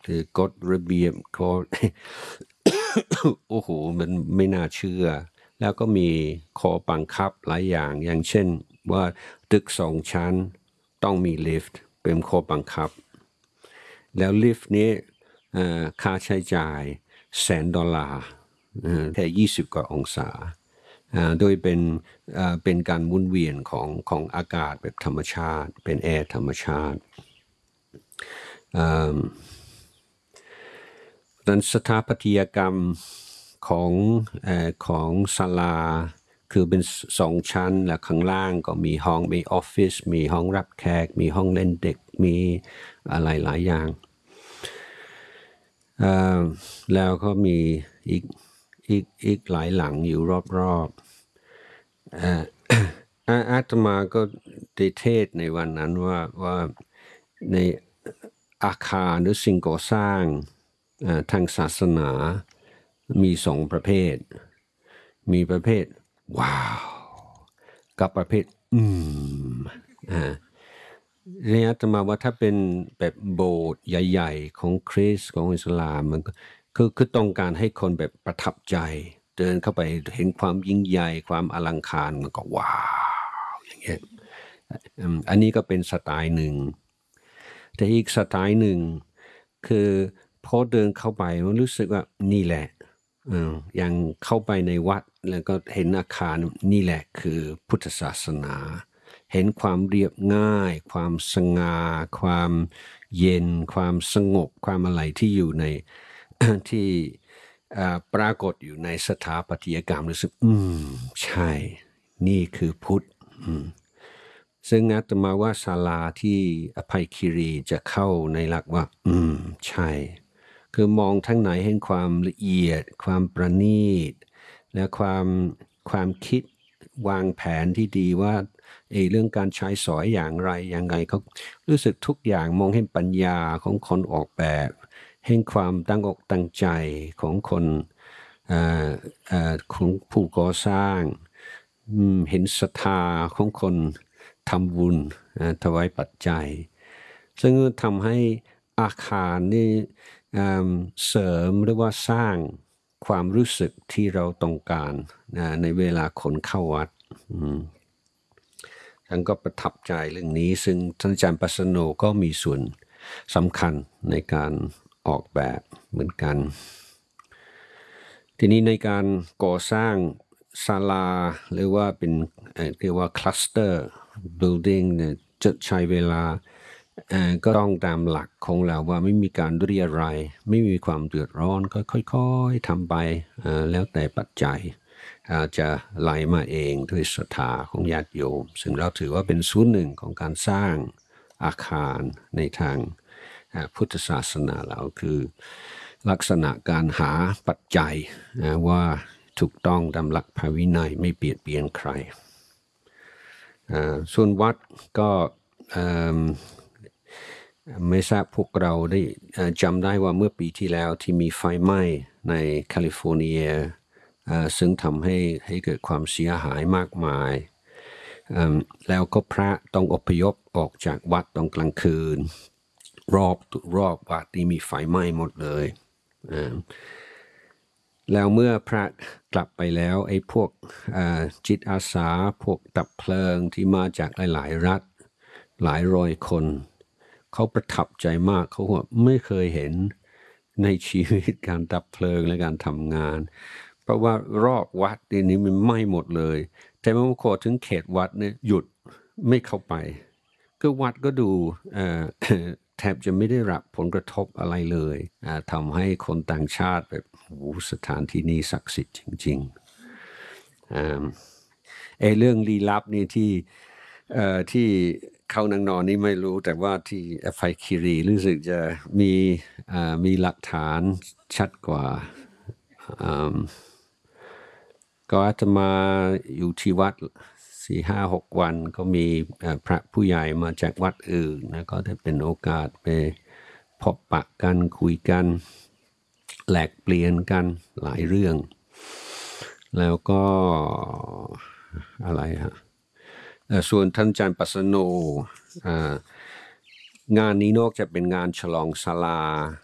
หรือกฎระเบียบข้อ โอ้โหมันไม่น่าเชื่อแล้วก็มีข้อบังคับหลายอย่างเช่นว่าตึก2 ชั้นต้องมีลิฟต์เป็นข้อบังคับแล้วลิฟต์นี้ค่าใช้จ่าย$100,000แค่20 กว่าองศาโดยเป็นการหมุนเวียนของอากาศแบบธรรมชาติเป็นแอร์ธรรมชาติดังสถาปัตยกรรมของศาลาคือเป็น2 ชั้นและข้างล่างก็มีห้องมีออฟฟิศมีห้องรับแขกมีห้องเล่นเด็กมีอะไรหลายอย่างแล้วก็มีอีกหลายหลังอยู่รอบๆอาตมาก็ได้เทศในวันนั้นว่าในอาคารหรือสิ่งก่อสร้างทางศาสนามี2 ประเภทมีประเภทว้าวกับประเภทเนี่ยอาตมาว่าถ้าเป็นแบบโบสถ์ใหญ่ๆของคริสต์ของอิสลามมันก็คือต้องการให้คนแบบประทับใจเดินเข้าไปเห็นความยิ่งใหญ่ความอลังการมันก็ว้าวอย่างเงี้ยอันนี้ก็เป็นสไตล์หนึ่งแต่อีกสไตล์หนึ่งคือพอเดินเข้าไปมันรู้สึกว่านี่แหละอย่างเข้าไปในวัดแล้วก็เห็นอาคารนี่แหละคือพุทธศาสนาเห็นความเรียบง่ายความสง่าความเย็นความสงบความอะไรที่อยู่ใน ที่ปรากฏอยู่ในสถาปัตยกรรมรู้สึกใช่นี่คือพุทธซึ่งอาตมาว่าศาลาที่อภัยคีรีจะเข้าในหลักว่าใช่คือมองทั้งไหนเห็นความละเอียดความประณีตและความคิดวางแผนที่ดีว่าเรื่องการใช้สอยอย่างไรยังไงเขารู้สึกทุกอย่างมองเห็นปัญญาของคนออกแบบเห็นความตั้งอกตั้งใจของคนของผู้ก่อสร้างเห็นศรัทธาของคนทำบุญถวายปัจจัยซึ่งทำให้อาคารนี่เสริมหรือว่าสร้างความรู้สึกที่เราต้องการในเวลาคนเข้าวัดฉันก็ประทับใจเรื่องนี้ซึ่งท่านอาจารย์ปัสโนก็มีส่วนสำคัญในการออกแบบเหมือนกันทีนี้ในการก่อสร้างศาลาหรือว่าเป็นเรียกว่า cluster building เนี่ยจะใช้เวลาก็ต้องตามหลักของเราว่าไม่มีการเรียรัยไม่มีความเดือดร้อนก็ค่อยๆทำไปแล้วแต่ปัจจัยจะไหลมาเองด้วยศรัทธาของญาติโยมซึ่งเราถือว่าเป็นส่วนหนึ่งของการสร้างอาคารในทางพุทธศาสนาเราคือลักษณะการหาปัจจัยว่าถูกต้องตามหลักพระวินัยไม่เบียดเบียนใครส่วนวัดก็ไม่ทราบพวกเราได้จำได้ว่าเมื่อปีที่แล้วที่มีไฟไหม้ในแคลิฟอร์เนียซึ่งทำให้เกิดความเสียหายมากมายแล้วก็พระต้องอพยพออกจากวัดตอนกลางคืนรอบวัดนี่มีไฟไหม้หมดเลยแล้วเมื่อพระกลับไปแล้วไอ้พวกจิตอาสาพวกดับเพลิงที่มาจากหลายๆรัฐหลายร้อยคนเขาประทับใจมากเขาว่าไม่เคยเห็นในชีวิตการดับเพลิงและการทำงานเพราะว่ารอบวัดนี้มันไหม้หมดเลยแต่เมื่อพอถึงเขตวัดเนี่ยหยุดไม่เข้าไปก็วัดก็ดูแทบจะไม่ได้รับผลกระทบอะไรเลยทำให้คนต่างชาติแบบโอ้สถานที่นี้ศักดิ์สิทธิ์จริงๆเรื่องลี้ลับนี่ที่เข้านางนอนนี่ไม่รู้แต่ว่าที่ไฟคิรีรู้สึกจะมีหลักฐานชัดกว่าก็อาตมาอยู่ที่วัด4-5-6 วันก็มีพระผู้ใหญ่มาจากวัดอื่นนะก็ได้เป็นโอกาสไปพบปะกันคุยกันแลกเปลี่ยนกันหลายเรื่องแล้วก็อะไรฮะส่วนท่านอาจารย์ปัสโนงานนี้นอกจากเป็นงานฉลองศาลา